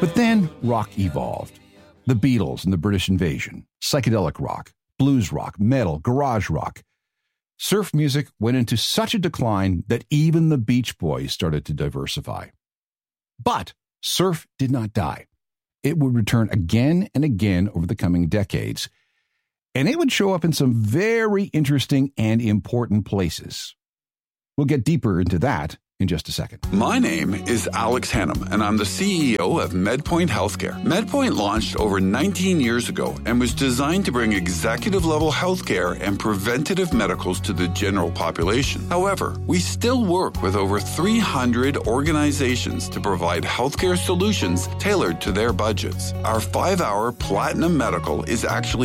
But then rock evolved. The Beatles and the British Invasion, psychedelic rock, blues rock, metal, garage rock. Surf music went into such a decline that even the Beach Boys started to diversify. But surf did not die. It would return again and again over the coming decades, and it would show up in some very interesting and important places. We'll get deeper into that in just a second. My name is Alex Hannum, and I'm the CEO of MedPoint Healthcare. MedPoint launched over 19 years ago and was designed to bring executive-level healthcare and preventative medicals to the general population. However, we still work with over 300 organizations to provide healthcare solutions tailored to their budgets. Our 5-hour Platinum Medical is actually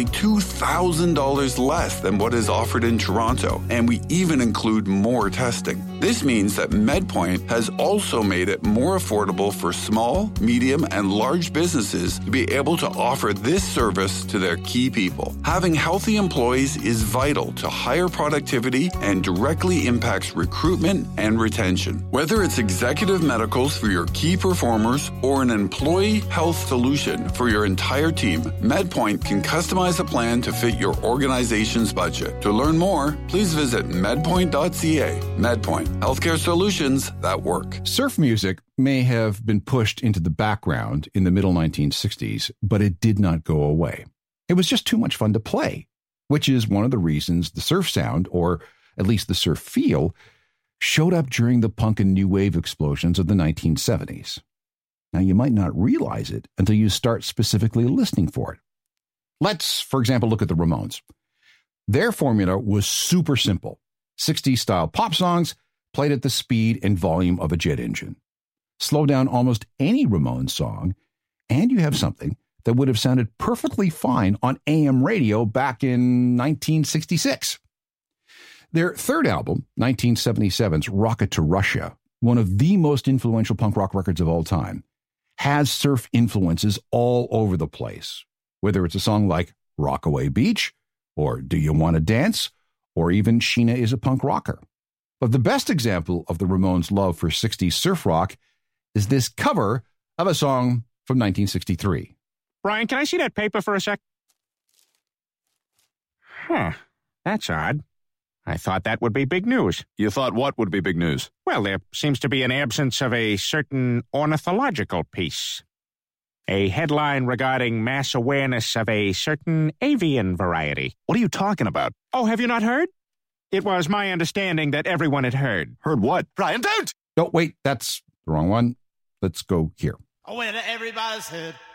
$2,000 less than what is offered in Toronto, and we even include more testing. This means that MedPoint has also made it more affordable for small, medium, and large businesses to be able to offer this service to their key people. Having healthy employees is vital to higher productivity and directly impacts recruitment and retention. Whether it's executive medicals for your key performers or an employee health solution for your entire team, MedPoint can customize a plan to fit your organization's budget. To learn more, please visit medpoint.ca. MedPoint, healthcare solutions that work. Surf music may have been pushed into the background in the middle 1960s, but it did not go away. It was just too much fun to play, which is one of the reasons the surf sound, or at least the surf feel, showed up during the punk and new wave explosions of the 1970s. Now, you might not realize it until you start specifically listening for it. Let's, for example, look at the Ramones. Their formula was super simple. 60s style pop songs played at the speed and volume of a jet engine. Slow down almost any Ramones song, and you have something that would have sounded perfectly fine on AM radio back in 1966. Their third album, 1977's Rocket to Russia, one of the most influential punk rock records of all time, has surf influences all over the place, whether it's a song like Rockaway Beach, or Do You Want to Dance, or even Sheena is a Punk Rocker. But the best example of the Ramones' love for 60s surf rock is this cover of a song from 1963. Brian, can I see that paper for a sec? Huh, that's odd. I thought that would be big news. You thought what would be big news? Well, there seems to be an absence of a certain ornithological piece. A headline regarding mass awareness of a certain avian variety. What are you talking about? Oh, have you not heard? It was my understanding that everyone had heard. Heard what? Brian, don't! Oh, wait, that's the wrong one. Let's go here. When everybody's heard